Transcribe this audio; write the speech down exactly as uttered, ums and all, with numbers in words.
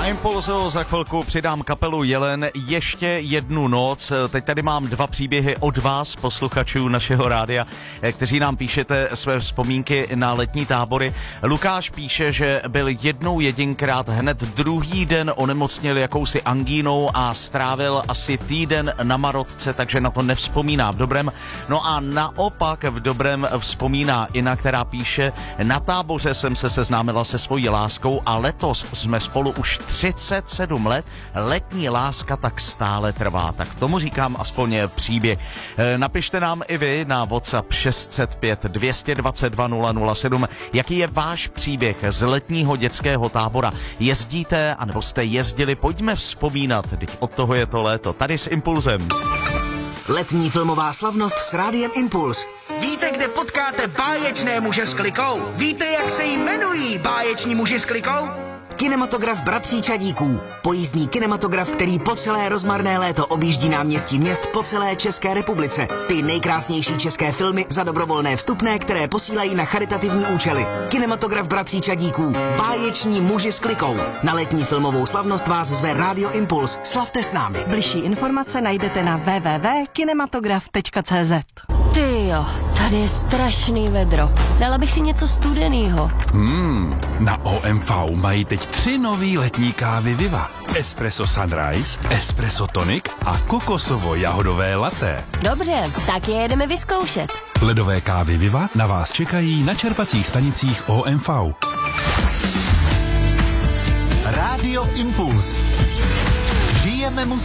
Na Impulzu za chvilku přidám kapelu Jelen ještě jednu noc. Teď tady mám dva příběhy od vás, posluchačů našeho rádia, kteří nám píšete své vzpomínky na letní tábory. Lukáš píše, že byl jednou jedinkrát hned druhý den onemocněl jakousi angínou a strávil asi týden na Marotce, takže na to nevzpomíná v dobrém. No a naopak v dobrém vzpomíná Ina, která píše: na táboře jsem se seznámila se svojí láskou a letos jsme spolu už třicet sedm let, letní láska tak stále trvá. Tak tomu říkám aspoň příběh. Napište nám i vy na WhatsApp šest set pět dvě stě dvacet dva nula nula sedm, jaký je váš příběh z letního dětského tábora. Jezdíte, anebo jste jezdili, pojďme vzpomínat, teď od toho je to léto. Tady s Impulzem. Letní filmová slavnost s Rádiem Impuls. Víte, kde potkáte báječné muže s klikou? Víte, jak se jmenují báječní muži s klikou? Kinematograf Bratří Čadíků. Pojízdný kinematograf, který po celé rozmarné léto objíždí náměstí měst po celé České republice. Ty nejkrásnější české filmy za dobrovolné vstupné, které posílají na charitativní účely. Kinematograf Bratří Čadíků. Báječní muži s klikou. Na letní filmovou slavnost vás zve Rádio Impuls. Slavte s námi. Bližší informace najdete na w w w tečka kinematograf tečka c z. Ty jo, tady je strašný vedro. Dala bych si něco studenýho. Hmm, na O M V mají teď tři nový letní kávy Viva. Espresso Sunrise, Espresso Tonic a kokosovo-jahodové latte. Dobře, tak je jedeme vyzkoušet. Ledové kávy Viva na vás čekají na čerpacích stanicích O M V. Rádio Impuls. Žijeme muziku.